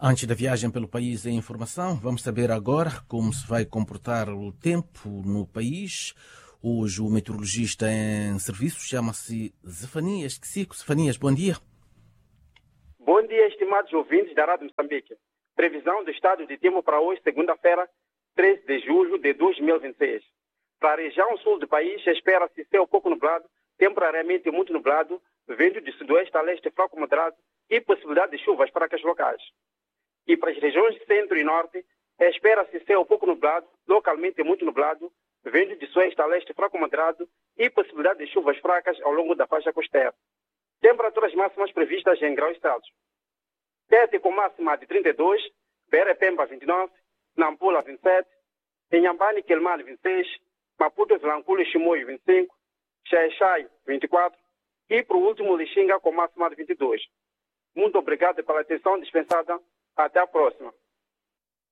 Antes da viagem pelo país em informação, vamos saber agora como se vai comportar o tempo no país. Hoje o meteorologista em serviço chama-se Zefanias Xico. Zefanias, bom dia. Bom dia, estimados ouvintes da Rádio Moçambique. Previsão do estado de tempo para hoje, segunda-feira, 13 de julho de 2026. Para a região sul do país, espera-se céu pouco nublado, temporariamente muito nublado, vento de sudoeste a leste fraco moderado e possibilidade de chuvas fracas locais. E para as regiões centro e norte, espera-se céu pouco nublado, localmente muito nublado, vento de sudoeste a leste fraco moderado e possibilidade de chuvas fracas ao longo da faixa costeira. Temperaturas máximas previstas em graus Celsius. Tete com máxima de 32, Beira-Pemba 29, Nampula 27, Inhambane e Quelimane 26, Maputo, Vilanculo e Chimoio 25, Xai-Xai 24 e, por último, Lixinga com máxima de 22. Muito obrigado pela atenção dispensada. Até a próxima.